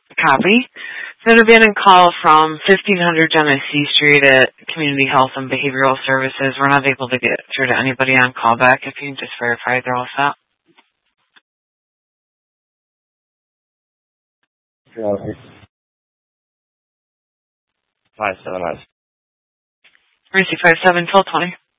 Copy. There's an abandoned call from 1500 Genesee Street at Community Health and Behavioral Services. We're not able to get through to anybody on callback. If you can just verify they're all set. Okay. 579. 3657 1220.